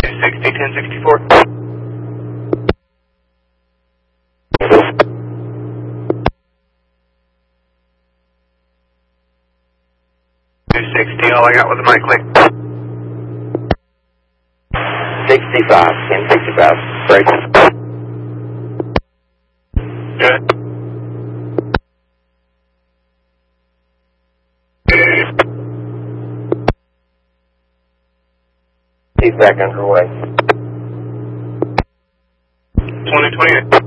260, 1064. 260, all I got was a mic click. 65, 1065. Break. Good. He's back underway. 2028.